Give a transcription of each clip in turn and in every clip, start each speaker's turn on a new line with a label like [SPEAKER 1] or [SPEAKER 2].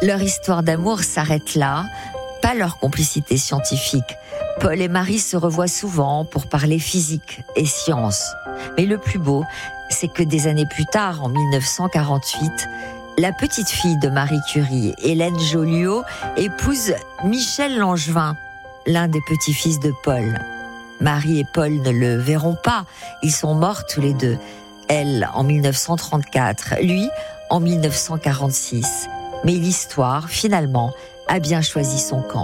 [SPEAKER 1] Leur histoire d'amour s'arrête là, pas leur complicité scientifique. Paul et Marie se revoient souvent pour parler physique et science. Mais le plus beau, c'est que des années plus tard, en 1948, la petite fille de Marie Curie, Hélène Joliot, épouse Michel Langevin, l'un des petits-fils de Paul. Marie et Paul ne le verront pas, ils sont morts tous les deux. Elle en 1934, lui en 1946. Mais l'histoire, finalement, a bien choisi son camp.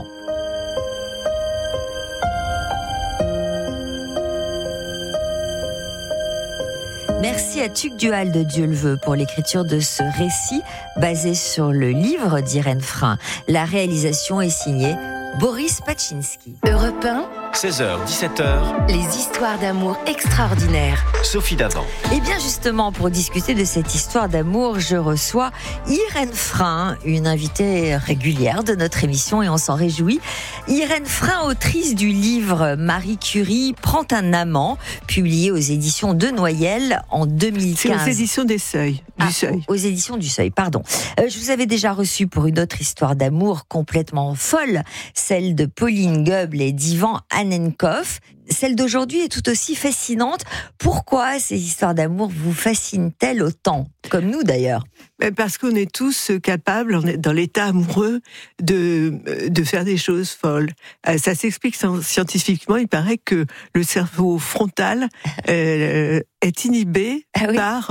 [SPEAKER 1] Merci à Tuc Duhal de Dieu le veut pour l'écriture de ce récit basé sur le livre d'Irène Frein. La réalisation est signée Boris Paczynski.
[SPEAKER 2] Europe 1,
[SPEAKER 3] 16h, 17h,
[SPEAKER 2] les histoires d'amour extraordinaires.
[SPEAKER 3] Sophie Davant.
[SPEAKER 1] Et bien justement, pour discuter de cette histoire d'amour, je reçois Irène Frein, une invitée régulière de notre émission et on s'en réjouit. Irène Frein, autrice du livre Marie Curie prend un amant, publié aux éditions de Noyelles en 2015.
[SPEAKER 4] C'est aux éditions des Seuils. Seuil.
[SPEAKER 1] Aux éditions du Seuil, pardon. Je vous avais déjà reçu pour une autre histoire d'amour complètement folle, celle de Pauline Goebbels et d'Ivan Annenkov. Celle d'aujourd'hui est tout aussi fascinante. Pourquoi ces histoires d'amour vous fascinent-elles autant ? Comme nous d'ailleurs.
[SPEAKER 4] Parce qu'on est tous capables, on est dans l'état amoureux, de faire des choses folles. Ça s'explique scientifiquement. Il paraît que le cerveau frontal est inhibé par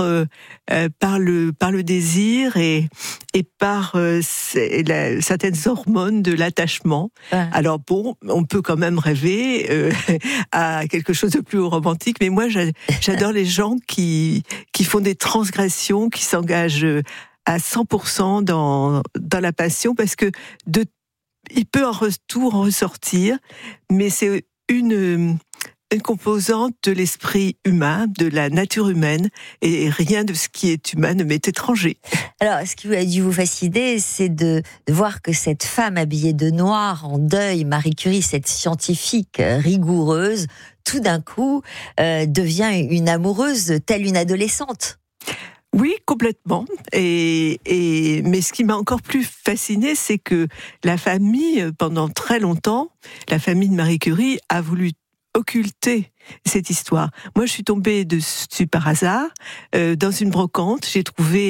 [SPEAKER 4] le désir et par certaines hormones de l'attachement. Ouais. Alors bon, on peut quand même rêver à quelque chose de plus romantique, mais moi j'adore les gens qui font des transgressions, qui s'engagent à 100% dans la passion, parce que il peut en retour en ressortir, mais c'est une composante de l'esprit humain, de la nature humaine, et rien de ce qui est humain ne m'est étranger.
[SPEAKER 1] Alors, ce qui a dû vous fasciner, c'est de voir que cette femme habillée de noir, en deuil, Marie Curie, cette scientifique rigoureuse, tout d'un coup, devient une amoureuse, telle une adolescente.
[SPEAKER 4] Oui, complètement. Mais ce qui m'a encore plus fascinée, c'est que la famille, pendant très longtemps, la famille de Marie Curie a voulu occulter cette histoire. Moi, je suis tombée dessus par hasard. Dans une brocante, j'ai trouvé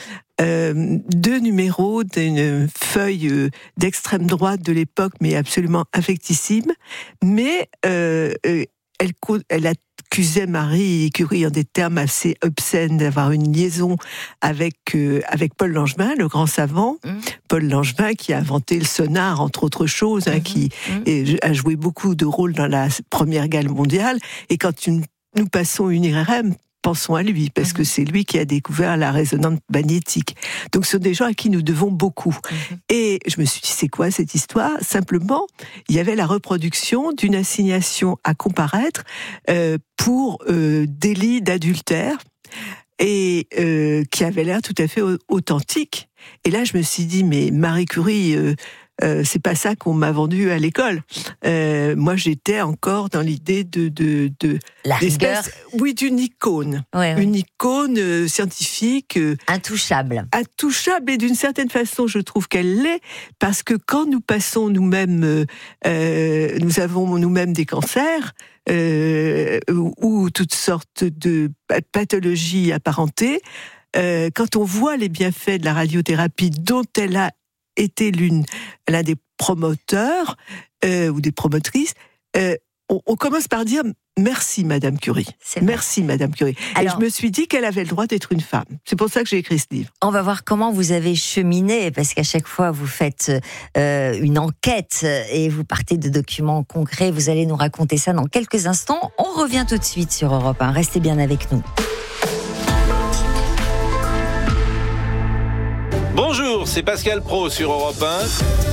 [SPEAKER 4] 2 numéros d'une feuille d'extrême droite de l'époque, mais absolument affectissime. Mais elle accusait Marie Curie en des termes assez obscènes d'avoir une liaison avec Paul Langevin, le grand savant. Paul Langevin qui a inventé le sonar, entre autres choses, qui a joué beaucoup de rôles dans la Première Guerre mondiale. Et quand nous passons une IRM, pensons à lui, parce que c'est lui qui a découvert la résonance magnétique. Donc ce sont des gens à qui nous devons beaucoup. Et je me suis dit, c'est quoi cette histoire ? Simplement, il y avait la reproduction d'une assignation à comparaître pour délit d'adultère, et qui avait l'air tout à fait authentique. Et là, je me suis dit, mais Marie Curie... c'est pas ça qu'on m'a vendu à l'école. Moi, j'étais encore dans l'idée de
[SPEAKER 1] la rigueur.
[SPEAKER 4] Oui, d'une icône. Une icône scientifique.
[SPEAKER 1] Intouchable.
[SPEAKER 4] Intouchable, et d'une certaine façon, je trouve qu'elle l'est, parce que quand nous passons nous-mêmes, nous avons nous-mêmes des cancers, ou toutes sortes de pathologies apparentées, quand on voit les bienfaits de la radiothérapie dont elle a été l'un des promoteurs ou des promotrices, on commence par dire merci Madame Curie. Merci Madame Curie. Alors, et je me suis dit qu'elle avait le droit d'être une femme. C'est pour ça que j'ai écrit ce livre.
[SPEAKER 1] On va voir comment vous avez cheminé, parce qu'à chaque fois vous faites une enquête et vous partez de documents concrets. Vous allez nous raconter ça dans quelques instants. On revient tout de suite sur Europe 1. Restez bien avec nous.
[SPEAKER 3] Bonjour, c'est Pascal Praud sur Europe 1.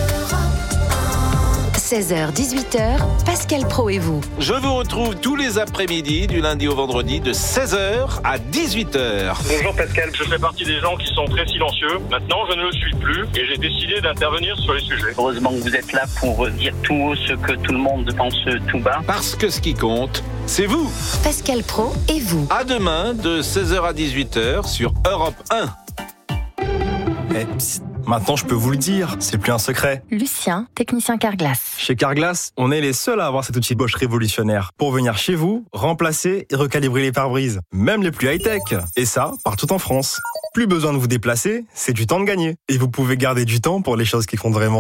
[SPEAKER 2] 16h, 18h, Pascal Praud et vous.
[SPEAKER 3] Je vous retrouve tous les après-midi, du lundi au vendredi, de 16h à 18h.
[SPEAKER 5] Bonjour Pascal, je fais partie des gens qui sont très silencieux. Maintenant, je ne le suis plus et j'ai décidé d'intervenir sur les sujets.
[SPEAKER 6] Heureusement que vous êtes là pour dire tout haut ce que tout le monde pense tout bas.
[SPEAKER 3] Parce que ce qui compte, c'est vous.
[SPEAKER 2] Pascal Praud et vous.
[SPEAKER 3] À demain, de 16h à 18h, sur Europe 1.
[SPEAKER 7] Hey, psst, Maintenant, je peux vous le dire, c'est plus un secret.
[SPEAKER 2] Lucien, technicien Carglass.
[SPEAKER 7] Chez Carglass, on est les seuls à avoir cet outil Bosch révolutionnaire pour venir chez vous, remplacer et recalibrer les pare-brises, même les plus high-tech. Et ça, partout en France. Plus besoin de vous déplacer, c'est du temps de gagner. Et vous pouvez garder du temps pour les choses qui comptent vraiment.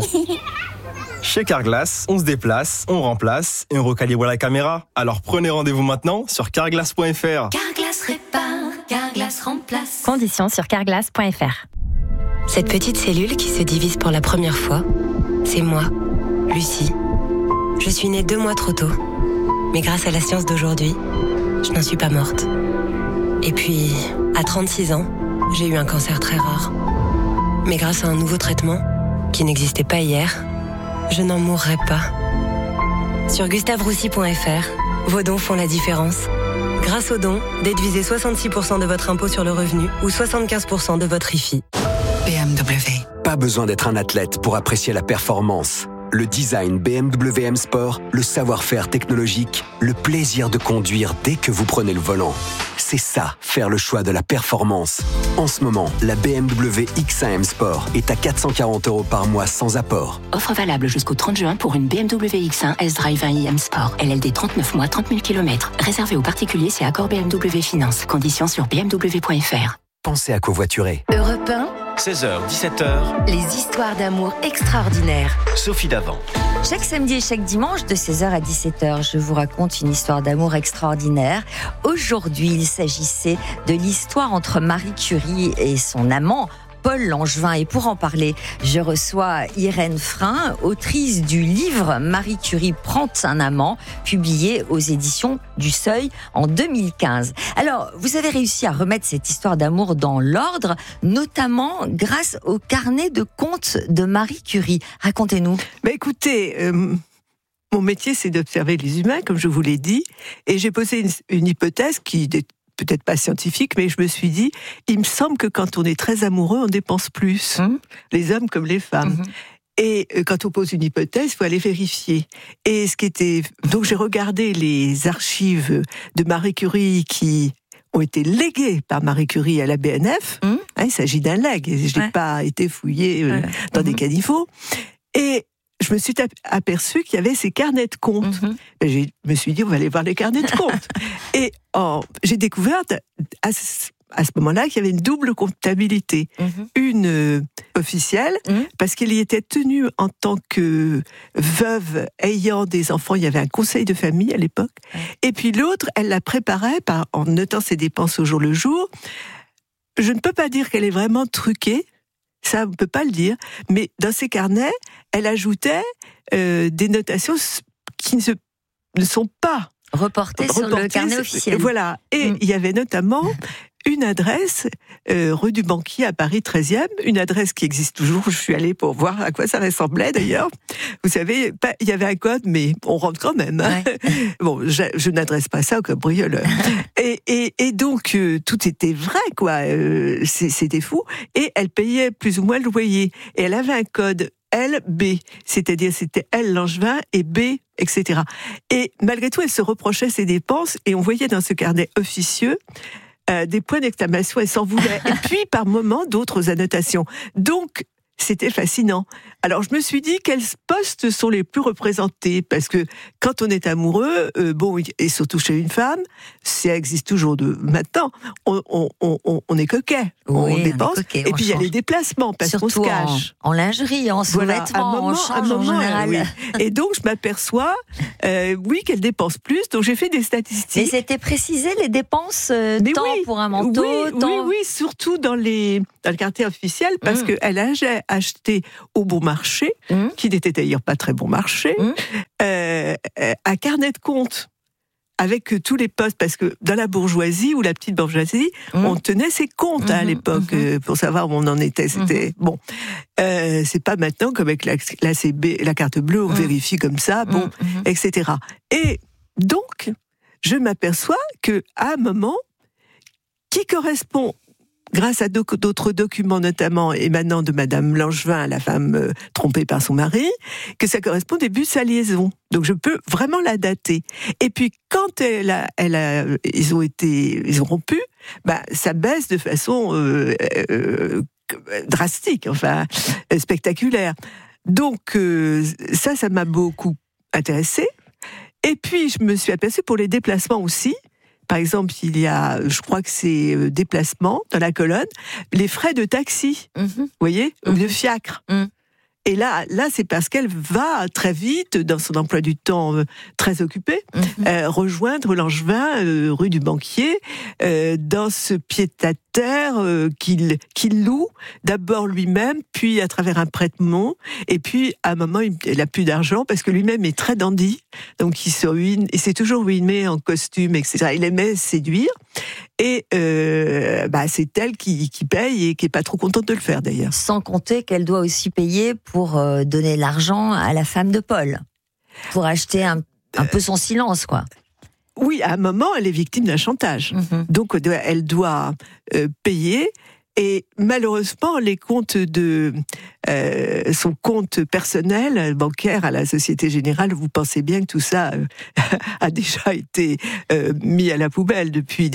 [SPEAKER 7] Chez Carglass, on se déplace, on remplace et on recalibre la caméra. Alors prenez rendez-vous maintenant sur carglass.fr.
[SPEAKER 8] Carglass répare, Carglass remplace.
[SPEAKER 2] Conditions sur carglass.fr.
[SPEAKER 9] Cette petite cellule qui se divise pour la première fois, c'est moi, Lucie. Je suis née 2 mois trop tôt. Mais grâce à la science d'aujourd'hui, je n'en suis pas morte. Et puis, à 36 ans, j'ai eu un cancer très rare. Mais grâce à un nouveau traitement, qui n'existait pas hier, je n'en mourrai pas. Sur gustaveroussy.fr, vos dons font la différence. Grâce aux dons, déduisez 66% de votre impôt sur le revenu ou 75% de votre IFI.
[SPEAKER 10] BMW. Pas besoin d'être un athlète pour apprécier la performance. Le design BMW M Sport, le savoir-faire technologique, le plaisir de conduire dès que vous prenez le volant. C'est ça, faire le choix de la performance. En ce moment, la BMW X1 M Sport est à 440 € par mois sans apport.
[SPEAKER 11] Offre valable jusqu'au 30 juin pour une BMW X1 S-Drive 1i M Sport. LLD 39 mois, 30 000 km. Réservé aux particuliers, c'est accord BMW Finance. Conditions sur bmw.fr.
[SPEAKER 10] Pensez à covoiturer.
[SPEAKER 2] Europe 1,
[SPEAKER 3] 16h, 17h,
[SPEAKER 2] les histoires d'amour extraordinaires.
[SPEAKER 3] Sophie Davant.
[SPEAKER 1] Chaque samedi et chaque dimanche de 16h à 17h, je vous raconte une histoire d'amour extraordinaire. Aujourd'hui, il s'agissait de l'histoire entre Marie Curie et son amant, Paul Langevin. Et pour en parler, je reçois Irène Frein, autrice du livre Marie Curie prend un amant, publié aux éditions du Seuil en 2015. Alors, vous avez réussi à remettre cette histoire d'amour dans l'ordre, notamment grâce au carnet de comptes de Marie Curie. Racontez-nous.
[SPEAKER 4] Écoutez, mon métier, c'est d'observer les humains, comme je vous l'ai dit, et j'ai posé une hypothèse qui n'est peut-être pas scientifique, mais je me suis dit, il me semble que quand on est très amoureux, on dépense plus, les hommes comme les femmes. Et quand on pose une hypothèse, il faut aller vérifier. Et donc j'ai regardé les archives de Marie Curie qui ont été léguées par Marie Curie à la BNF. Il s'agit d'un legs. Je n'ai pas été fouillée dans des caniveaux. Et je me suis aperçue qu'il y avait ces carnets de comptes. Je me suis dit, on va aller voir les carnets de comptes. Et j'ai découvert à ce moment-là qu'il y avait une double comptabilité. Une officielle, parce qu'elle y était tenue en tant que veuve ayant des enfants. Il y avait un conseil de famille à l'époque. Et puis l'autre, elle la préparait en notant ses dépenses au jour le jour. Je ne peux pas dire qu'elle est vraiment truquée. Ça, on ne peut pas le dire. Mais dans ces carnets, elle ajoutait des notations qui ne sont pas
[SPEAKER 1] reportées sur le carnet officiel.
[SPEAKER 4] Voilà. Et il y avait notamment une adresse, rue du Banquier à Paris 13e, une adresse qui existe toujours. Je suis allée pour voir à quoi ça ressemblait d'ailleurs. Vous savez, il y avait un code, mais on rentre quand même. Hein. Bon, je n'adresse pas ça au cambrioleur. Et donc, tout était vrai, quoi. C'était fou. Et elle payait plus ou moins le loyer. Et elle avait un code LB, c'est-à-dire c'était L Langevin et B, etc. Et malgré tout, elle se reprochait ses dépenses et on voyait dans ce carnet officieux des points d'exclamation, elle s'en voulait. Et puis, par moments, d'autres annotations. Donc, c'était fascinant. Alors, je me suis dit, quels postes sont les plus représentés ? Parce que quand on est amoureux, et surtout chez une femme, ça existe toujours maintenant, on est coquet, on dépense, et puis il y a les déplacements, parce qu'on se cache.
[SPEAKER 1] En lingerie, en sous-vêtements, on change en général.
[SPEAKER 4] Oui. Et donc, je m'aperçois, qu'elle dépense plus, donc j'ai fait des statistiques.
[SPEAKER 1] Mais c'était précisé, les dépenses, pour un manteau,
[SPEAKER 4] Oui, surtout dans le quartier officiel, parce qu'elle a acheté au bon marché, qui n'était d'ailleurs pas très bon marché, un carnet de compte avec tous les postes, parce que dans la bourgeoisie ou la petite bourgeoisie, on tenait ses comptes à l'époque pour savoir où on en était. C'était bon. C'est pas maintenant comme avec la CB, la carte bleue, on vérifie comme ça, etc. Et donc, je m'aperçois que à un moment qui correspond, grâce à d'autres documents, notamment émanant de Madame Langevin, la femme trompée par son mari, que ça correspond au début de sa liaison. Donc je peux vraiment la dater. Et puis quand ils ont rompu, ça baisse de façon drastique, spectaculaire. Donc ça m'a beaucoup intéressée. Et puis je me suis aperçue pour les déplacements aussi. Par exemple, il y a, je crois que c'est déplacement dans la colonne, les frais de taxi, vous voyez, ou de fiacre. Et là, c'est parce qu'elle va très vite, dans son emploi du temps très occupé, rejoindre Langevin, rue du Banquier, dans ce pied-à-terre qu'il loue, d'abord lui-même, puis à travers un prête-mont, et puis à un moment, il n'a plus d'argent, parce que lui-même est très dandy, donc il se ruine, et c'est toujours ruiné en costume, etc. Il aimait séduire, et c'est elle qui paye, et qui n'est pas trop contente de le faire d'ailleurs.
[SPEAKER 1] Sans compter qu'elle doit aussi payer pour donner l'argent à la femme de Paul, pour acheter un peu son silence, quoi.
[SPEAKER 4] Oui, à un moment, elle est victime d'un chantage. Donc, elle doit payer. Et malheureusement, les comptes de son compte personnel, bancaire à la Société Générale, vous pensez bien que tout ça a déjà été mis à la poubelle depuis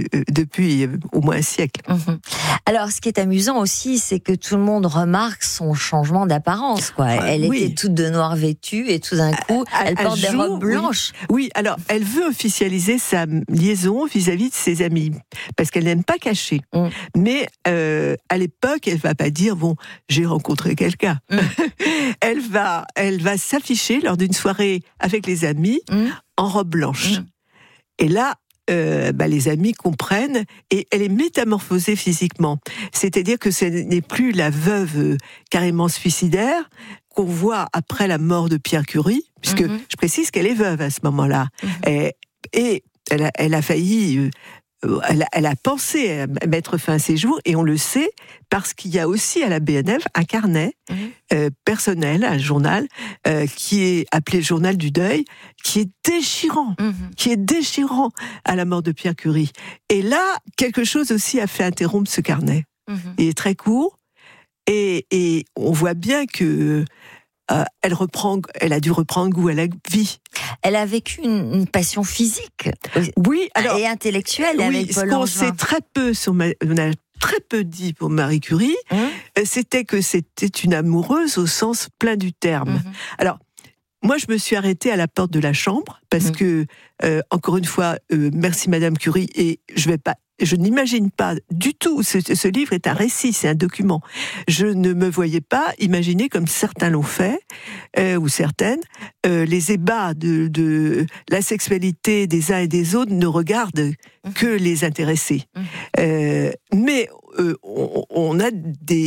[SPEAKER 4] au moins un siècle.
[SPEAKER 1] Alors, ce qui est amusant aussi, c'est que tout le monde remarque son changement d'apparence, quoi. Elle était toute de noir vêtue et tout d'un coup, elle porte des robes blanches.
[SPEAKER 4] Oui, alors, elle veut officialiser sa liaison vis-à-vis de ses amis, parce qu'elle n'aime pas cacher. Mais à l'époque, elle va pas dire bon, j'ai rencontré quelqu'un. Elle va s'afficher lors d'une soirée avec les amis en robe blanche. Et là, les amis comprennent et elle est métamorphosée physiquement. C'est-à-dire que ce n'est plus la veuve carrément suicidaire qu'on voit après la mort de Pierre Curie, puisque je précise qu'elle est veuve à ce moment-là. Et elle a failli. Elle a pensé à mettre fin à ses jours, et on le sait parce qu'il y a aussi à la BNF un carnet personnel, un journal qui est appelé Journal du deuil, qui est déchirant à la mort de Pierre Curie. Et là, quelque chose aussi a fait interrompre ce carnet. Il est très court, et on voit bien que elle a dû reprendre goût à la vie.
[SPEAKER 1] Elle a vécu une passion physique, et intellectuelle avec Paul Langevin.
[SPEAKER 4] On a très peu dit pour Marie Curie, c'était que c'était une amoureuse au sens plein du terme. Alors, moi, je me suis arrêtée à la porte de la chambre, parce que, encore une fois, merci Madame Curie, et je n'imagine pas du tout, ce livre est un récit, c'est un document. Je ne me voyais pas imaginer, comme certains l'ont fait, ou certaines, les ébats de la sexualité des uns et des autres ne regardent que les intéressés. Mais on a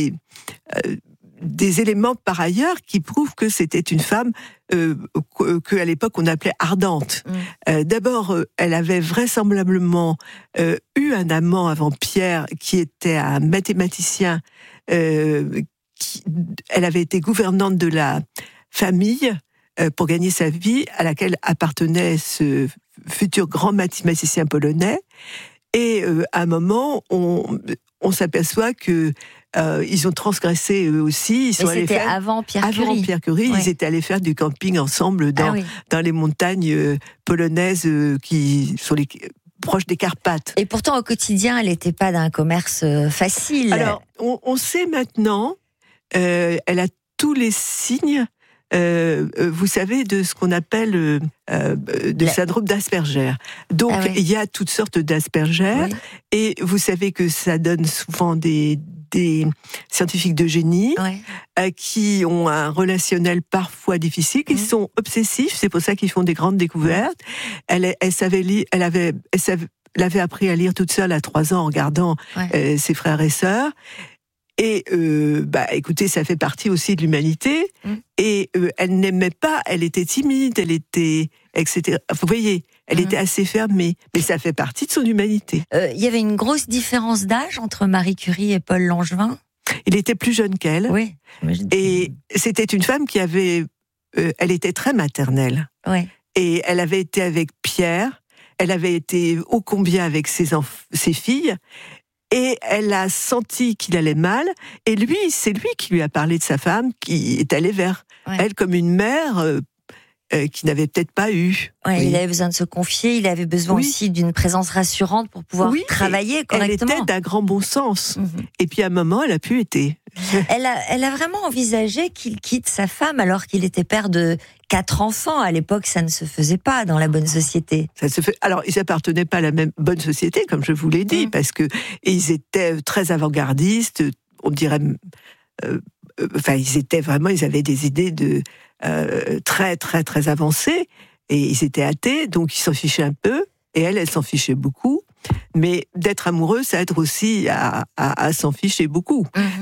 [SPEAKER 4] des éléments par ailleurs qui prouvent que c'était une femme qu'à l'époque on appelait ardente. D'abord, elle avait vraisemblablement eu un amant avant Pierre qui était un mathématicien. Elle avait été gouvernante de la famille pour gagner sa vie, à laquelle appartenait ce futur grand mathématicien polonais. Et à un moment, on s'aperçoit que ils ont transgressé eux aussi.
[SPEAKER 1] C'était avant Pierre Curie.
[SPEAKER 4] Avant Pierre Curie, ils étaient allés faire du camping ensemble dans les montagnes polonaises qui sont proches des Carpates.
[SPEAKER 1] Et pourtant, au quotidien, elle n'était pas d'un commerce facile.
[SPEAKER 4] Alors, on sait maintenant, elle a tous les signes, vous savez, de ce qu'on appelle syndrome d'Asperger. Donc, il y a toutes sortes d'Asperger, et vous savez que ça donne souvent des scientifiques de génie qui ont un relationnel parfois difficile, qui sont obsessifs, c'est pour ça qu'ils font des grandes découvertes. Elle avait appris à lire toute seule à 3 ans en regardant ses frères et sœurs. Et écoutez, ça fait partie aussi de l'humanité. Et elle n'aimait pas, elle était timide, elle était, etc. Vous voyez, elle était assez fermée, mais ça fait partie de son humanité.
[SPEAKER 1] Il y avait une grosse différence d'âge entre Marie Curie et Paul Langevin.
[SPEAKER 4] Il était plus jeune qu'elle.
[SPEAKER 1] Oui.
[SPEAKER 4] Et c'était une femme qui avait, elle était très maternelle. Et elle avait été avec Pierre. Elle avait été ô combien avec ses filles. Et elle a senti qu'il allait mal, et c'est lui qui lui a parlé de sa femme, qui est allé vers elle comme une mère qu'il n'avait peut-être pas eu.
[SPEAKER 1] Ouais, il avait besoin de se confier, il avait besoin aussi d'une présence rassurante pour pouvoir travailler correctement.
[SPEAKER 4] Elle était d'un grand bon sens. Et puis à un moment, elle a pu être.
[SPEAKER 1] Elle a vraiment envisagé qu'il quitte sa femme alors qu'il était père de 4 enfants. À l'époque, ça ne se faisait pas dans la bonne société.
[SPEAKER 4] Ça se fait. Alors, ils n'appartenaient pas à la même bonne société, comme je vous l'ai dit, parce que ils étaient très avant-gardistes. On dirait, ils avaient des idées très, très, très avancées, et ils étaient athées, donc ils s'en fichaient un peu, et elle s'en fichait beaucoup. Mais d'être amoureux, ça aide aussi à s'en ficher beaucoup.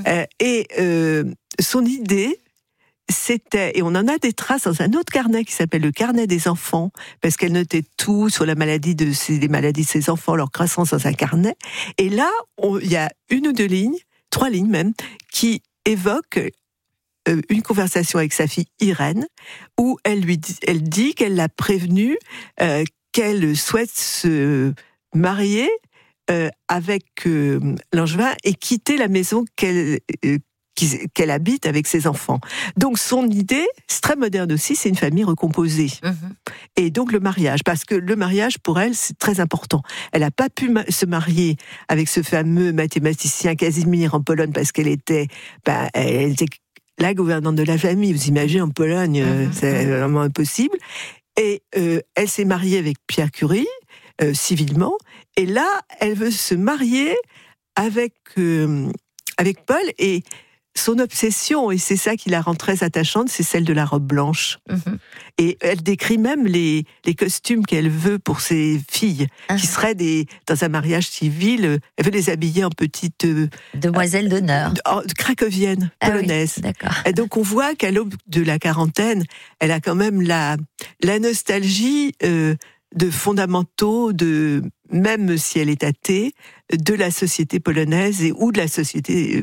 [SPEAKER 4] Son idée, c'était, et on en a des traces dans un autre carnet qui s'appelle le carnet des enfants, parce qu'elle notait tout sur les maladies de ses enfants, leur croissance dans un carnet. Et là, il y a 1 ou 2 lignes, 3 lignes même, qui évoquent une conversation avec sa fille Irène, où elle dit qu'elle l'a prévenue qu'elle souhaite se marier avec Langevin et quitter la maison qu'elle habite avec ses enfants. Donc son idée, c'est très moderne aussi, c'est une famille recomposée. Et donc le mariage, parce que le mariage pour elle, c'est très important. Elle n'a pas pu se marier avec ce fameux mathématicien Casimir en Pologne parce qu'elle était la gouvernante de la famille. Vous imaginez, en Pologne, c'est vraiment impossible. Et elle s'est mariée avec Pierre Curie, civilement, et là, elle veut se marier avec Paul, et son obsession, et c'est ça qui la rend très attachante, c'est celle de la robe blanche. Et elle décrit même les costumes qu'elle veut pour ses filles, qui seraient dans un mariage civil, elle veut les habiller en petites...
[SPEAKER 1] demoiselles d'honneur.
[SPEAKER 4] Cracoviennes, polonaises.
[SPEAKER 1] Oui, d'accord.
[SPEAKER 4] Et donc on voit qu'à l'aube de la quarantaine, elle a quand même la nostalgie de fondamentaux, même si elle est athée, de la société polonaise ou de la société.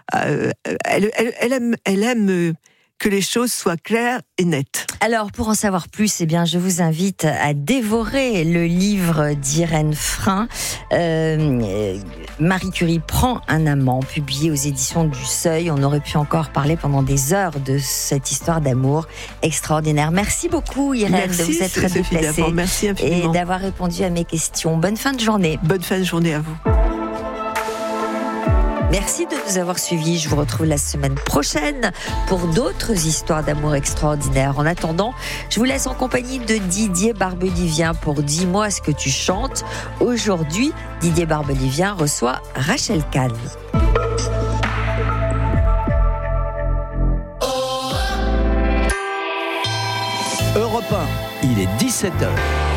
[SPEAKER 4] Elle aime que les choses soient claires et nettes.
[SPEAKER 1] Alors, pour en savoir plus, je vous invite à dévorer le livre d'Irène Frein. Marie Curie prend un amant, publié aux éditions du Seuil. On aurait pu encore parler pendant des heures de cette histoire d'amour extraordinaire. Merci beaucoup, Irène, de vous être déplacée.
[SPEAKER 4] Merci infiniment.
[SPEAKER 1] Et d'avoir répondu à mes questions. Bonne fin de journée.
[SPEAKER 4] Bonne fin de journée à vous.
[SPEAKER 1] Merci de nous avoir suivis. Je vous retrouve la semaine prochaine pour d'autres histoires d'amour extraordinaires. En attendant, je vous laisse en compagnie de Didier Barbelivien pour Dis-moi ce que tu chantes. Aujourd'hui, Didier Barbelivien reçoit Rachel Kahn.
[SPEAKER 12] Europe 1, il est 17h.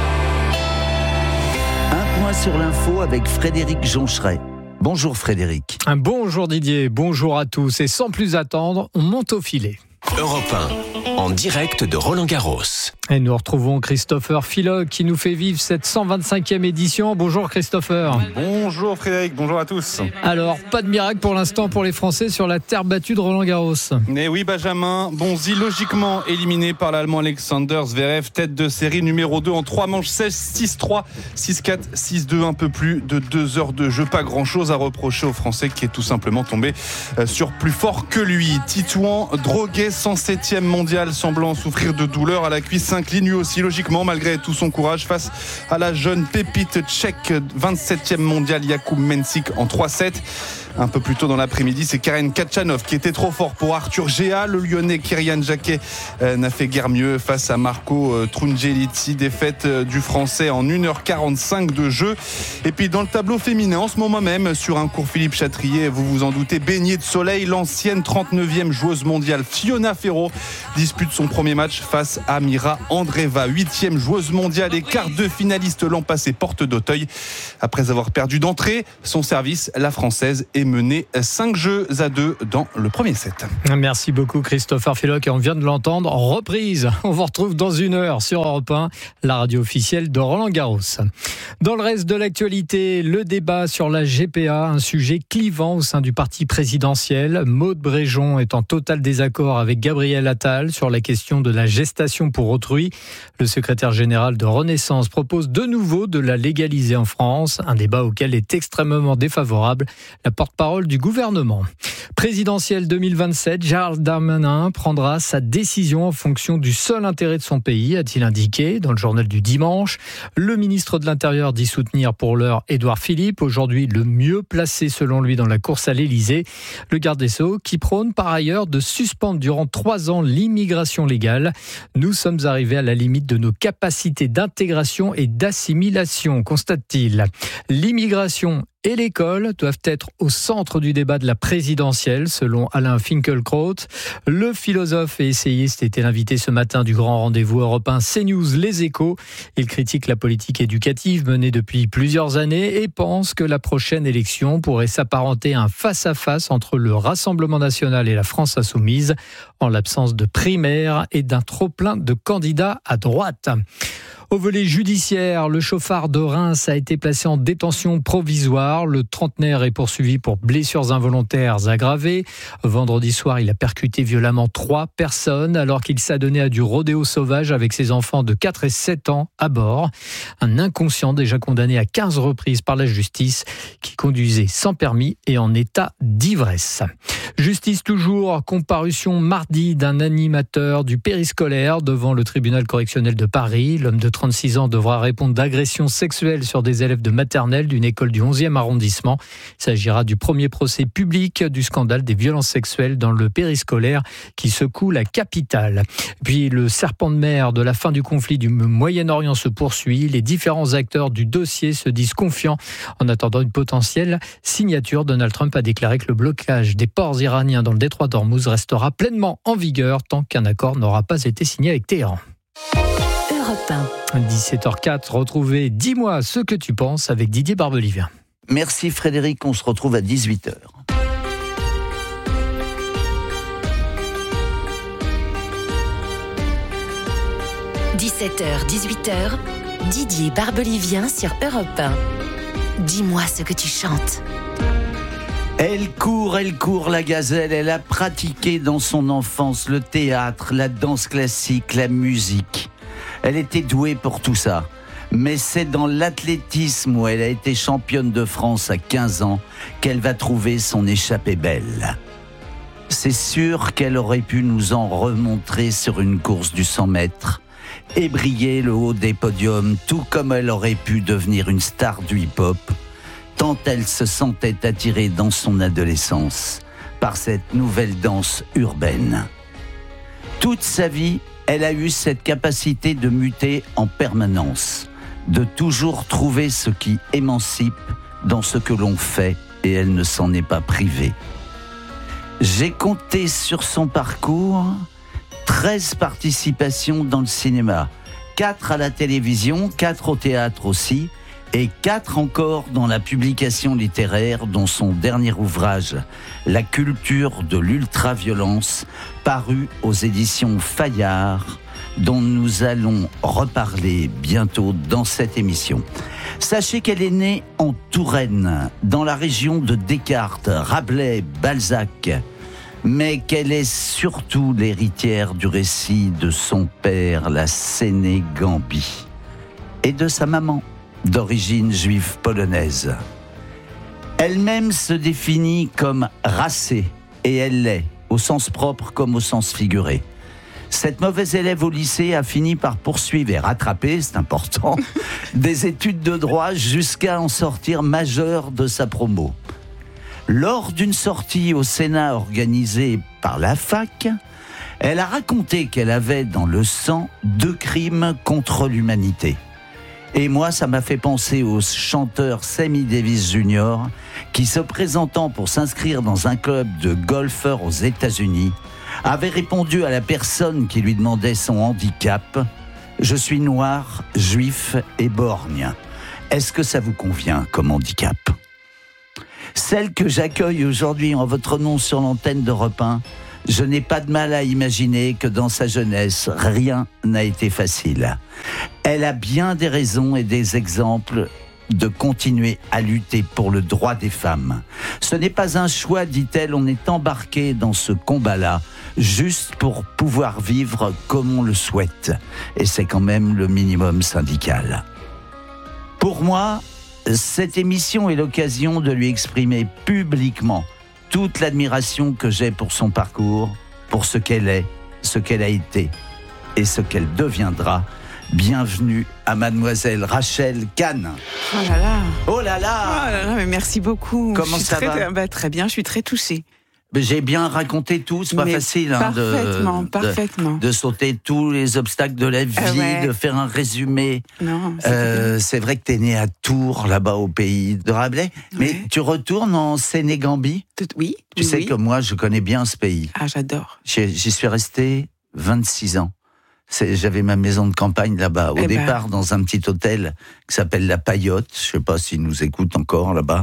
[SPEAKER 12] Un point sur l'info avec Frédéric Joncheret. Bonjour Frédéric.
[SPEAKER 13] Bonjour Didier, bonjour à tous. Et sans plus attendre, on monte au filet.
[SPEAKER 14] Europe 1, en direct de Roland-Garros.
[SPEAKER 13] Et nous retrouvons Christopher Filoc qui nous fait vivre cette 125e édition. Bonjour Christopher.
[SPEAKER 7] Bonjour Frédéric, bonjour à tous.
[SPEAKER 13] Alors, pas de miracle pour l'instant pour les Français sur la terre battue de Roland-Garros.
[SPEAKER 15] Mais oui Benjamin, Bonzi logiquement éliminé par l'Allemand Alexander Zverev, tête de série numéro 2 en 3 manches 16, 6-3, 6-4, 6-2, un peu plus de 2 heures de jeu. Pas grand chose à reprocher aux Français qui est tout simplement tombé sur plus fort que lui. Titouan Droguet, 107e mondial, semblant souffrir de douleur à la cuisse, s'incline lui aussi logiquement malgré tout son courage face à la jeune pépite tchèque, 27e mondial, Jakub Mensik en 3-7. Un peu plus tôt dans l'après-midi, c'est Karen Khachanov qui était trop fort pour Arthur Géa. Le Lyonnais Kyrian Jacquet n'a fait guère mieux face à Marco Trungelliti. Défaite du Français en 1h45 de jeu. Et puis dans le tableau féminin, en ce moment même, sur un cours Philippe Chatrier, vous vous en doutez, baigné de soleil, l'ancienne 39e joueuse mondiale Fiona Ferro dispute son premier match face à Mira Andreeva, 8e joueuse mondiale et quart de finaliste l'an passé, porte d'Auteuil. Après avoir perdu d'entrée son service, la Française est menée 5-2 dans le premier set.
[SPEAKER 13] Merci beaucoup Christopher Filoc, et on vient de l'entendre, reprise. On vous retrouve dans 1 heure sur Europe 1, la radio officielle de Roland-Garros. Dans le reste de l'actualité, le débat sur la GPA, un sujet clivant au sein du parti présidentiel. Maud Bréjon est en total désaccord avec Gabriel Attal sur la question de la gestation pour autrui. Le secrétaire général de Renaissance propose de nouveau de la légaliser en France, un débat auquel est extrêmement défavorable la porte-parole du gouvernement. Présidentielle 2027, Gérald Darmanin prendra sa décision en fonction du seul intérêt de son pays, a-t-il indiqué dans le journal du dimanche. Le ministre de l'Intérieur dit soutenir pour l'heure Édouard Philippe, aujourd'hui le mieux placé selon lui dans la course à l'Élysée. Le garde des Sceaux qui prône par ailleurs de suspendre durant 3 ans l'immigration légale. Nous sommes arrivés à la limite de nos capacités d'intégration et d'assimilation, constate-t-il. L'immigration et l'école doivent être au centre du débat de la présidentielle, selon Alain Finkielkraut. Le philosophe et essayiste était l'invité ce matin du grand rendez-vous européen CNews Les Échos. Il critique la politique éducative menée depuis plusieurs années et pense que la prochaine élection pourrait s'apparenter à un face-à-face entre le Rassemblement national et la France insoumise, en l'absence de primaires et d'un trop-plein de candidats à droite. Au volet judiciaire, le chauffard de Reims a été placé en détention provisoire. Le trentenaire est poursuivi pour blessures involontaires aggravées. Vendredi soir, il a percuté violemment 3 personnes alors qu'il s'adonnait à du rodéo sauvage avec ses enfants de 4 et 7 ans à bord. Un inconscient déjà condamné à 15 reprises par la justice qui conduisait sans permis et en état d'ivresse. Justice toujours, comparution mardi d'un animateur du périscolaire devant le tribunal correctionnel de Paris. L'homme de 36 ans devra répondre d'agressions sexuelles sur des élèves de maternelle d'une école du 11e arrondissement. Il s'agira du premier procès public du scandale des violences sexuelles dans le périscolaire qui secoue la capitale. Puis le serpent de mer de la fin du conflit du Moyen-Orient se poursuit. Les différents acteurs du dossier se disent confiants en attendant une potentielle signature. Donald Trump a déclaré que le blocage des ports iraniens dans le détroit d'Ormuz restera pleinement en vigueur tant qu'un accord n'aura pas été signé avec Téhéran. 17h04, retrouvez Dis-moi ce que tu penses avec Didier Barbelivien.
[SPEAKER 12] Merci Frédéric, on se retrouve à 18h.
[SPEAKER 2] – 17h, 18h, Didier Barbelivien sur Europe 1. Dis-moi ce que tu chantes.
[SPEAKER 12] Elle court, la gazelle. Elle a pratiqué dans son enfance le théâtre, la danse classique, la musique. Elle était douée pour tout ça. Mais c'est dans l'athlétisme où elle a été championne de France à 15 ans qu'elle va trouver son échappée belle. C'est sûr qu'elle aurait pu nous en remontrer sur une course du 100 mètres et briller le haut des podiums, tout comme elle aurait pu devenir une star du hip-hop, tant elle se sentait attirée dans son adolescence par cette nouvelle danse urbaine. Toute sa vie, elle a eu cette capacité de muter en permanence, de toujours trouver ce qui émancipe dans ce que l'on fait, et elle ne s'en est pas privée. J'ai compté sur son parcours 13 participations dans le cinéma, 4 à la télévision, 4 au théâtre aussi, et 4 encore dans la publication littéraire, dont son dernier ouvrage, La culture de l'ultraviolence, paru aux éditions Fayard, dont nous allons reparler bientôt dans cette émission. Sachez qu'elle est née en Touraine, dans la région de Descartes, Rabelais, Balzac, mais qu'elle est surtout l'héritière du récit de son père, la Sénégambie, et de sa maman, d'origine juive polonaise. Elle-même se définit comme racée, et elle l'est, au sens propre comme au sens figuré. Cette mauvaise élève au lycée a fini par poursuivre et rattraper, c'est important, des études de droit jusqu'à en sortir majeure de sa promo. Lors d'une sortie au Sénat organisée par la fac, elle a raconté qu'elle avait dans le sang 2 crimes contre l'humanité. Et moi, ça m'a fait penser au chanteur Sammy Davis Jr., qui, se présentant pour s'inscrire dans un club de golfeurs aux États-Unis, avait répondu à la personne qui lui demandait son handicap « Je suis noir, juif et borgne. Est-ce que ça vous convient comme handicap ?» Celle que j'accueille aujourd'hui en votre nom sur l'antenne d'Europe 1, je n'ai pas de mal à imaginer que dans sa jeunesse, rien n'a été facile. Elle a bien des raisons et des exemples de continuer à lutter pour le droit des femmes. Ce n'est pas un choix, dit-elle, on est embarqué dans ce combat-là, juste pour pouvoir vivre comme on le souhaite. Et c'est quand même le minimum syndical. Pour moi, Cette émission est l'occasion de lui exprimer publiquement toute l'admiration que j'ai pour son parcours, pour ce qu'elle est, ce qu'elle a été et ce qu'elle deviendra. Bienvenue à Mademoiselle Rachel Kahn.
[SPEAKER 16] Oh là là.
[SPEAKER 12] Oh là là.
[SPEAKER 16] Oh là là, mais merci beaucoup.
[SPEAKER 12] Comment ça va?
[SPEAKER 16] Très bien, je suis très touchée.
[SPEAKER 12] J'ai bien raconté tout, c'est pas facile
[SPEAKER 16] parfaitement.
[SPEAKER 12] De sauter tous les obstacles de la vie, de faire un résumé.
[SPEAKER 16] Non,
[SPEAKER 12] c'est vrai que t'es né à Tours, là-bas au pays de Rabelais, mais tu retournes en Sénégambie?
[SPEAKER 16] Oui.
[SPEAKER 12] Tu sais que moi, je connais bien ce pays.
[SPEAKER 16] Ah, j'adore.
[SPEAKER 12] J'y suis resté 26 ans. J'avais ma maison de campagne là-bas. Au départ, dans un petit hôtel qui s'appelle La Paillote. Je sais pas s'ils nous écoutent encore là-bas.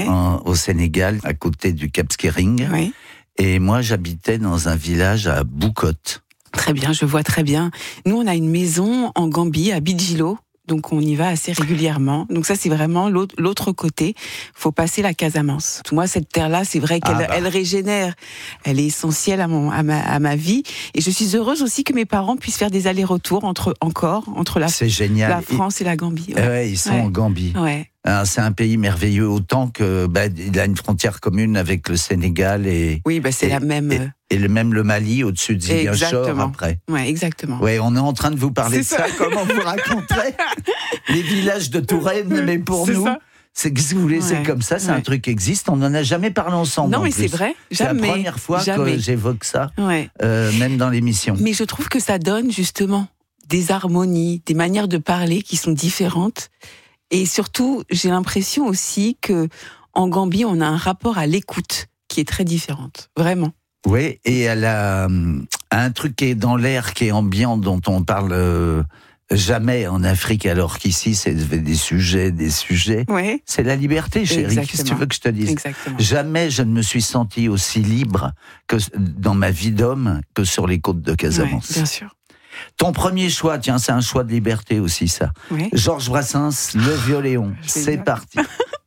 [SPEAKER 12] Au Sénégal, à côté du Cap Skirring.
[SPEAKER 16] Ouais.
[SPEAKER 12] Et moi, j'habitais dans un village à Boucotte.
[SPEAKER 16] Très bien, je vois très bien. Nous, on a une maison en Gambie, à Bidjilo. Donc, on y va assez régulièrement. Donc, ça, c'est vraiment l'autre côté. Faut passer la Casamance. Moi, cette terre-là, c'est vrai qu'elle elle régénère. Elle est essentielle à ma vie. Et je suis heureuse aussi que mes parents puissent faire des allers-retours entre la France et la Gambie.
[SPEAKER 12] Ouais, ils sont en Gambie.
[SPEAKER 16] Ouais.
[SPEAKER 12] Alors, c'est un pays merveilleux, autant que il a une frontière commune avec le Sénégal et
[SPEAKER 16] c'est la même.
[SPEAKER 12] Et même le Mali au-dessus de Ziguinchor après.
[SPEAKER 16] Ouais, exactement.
[SPEAKER 12] Ouais, on est en train de vous parler de ça. Comment vous raconterez les villages de Touraine, mais pour nous, c'est que si vous voulez, c'est comme ça, c'est un truc qui existe. On n'en a jamais parlé ensemble.
[SPEAKER 16] Non, mais c'est vrai, jamais.
[SPEAKER 12] C'est la première fois que j'évoque ça, même dans l'émission.
[SPEAKER 16] Mais je trouve que ça donne justement des harmonies, des manières de parler qui sont différentes. Et surtout, j'ai l'impression aussi que en Gambie, on a un rapport à l'écoute qui est très différente, vraiment.
[SPEAKER 12] Oui, et elle a un truc qui est dans l'air, qui est ambiant, dont on parle jamais en Afrique, alors qu'ici, c'est des sujets.
[SPEAKER 16] Ouais.
[SPEAKER 12] C'est la liberté, chérie. Qu'est-ce que tu veux que je te dise?
[SPEAKER 16] Exactement.
[SPEAKER 12] Jamais je ne me suis senti aussi libre que dans ma vie d'homme que sur les côtes de Casamance.
[SPEAKER 16] Ouais, bien sûr.
[SPEAKER 12] Ton premier choix, tiens, c'est un choix de liberté aussi, ça.
[SPEAKER 16] Oui.
[SPEAKER 12] Georges Brassens, Le Vieux Léon. C'est parti.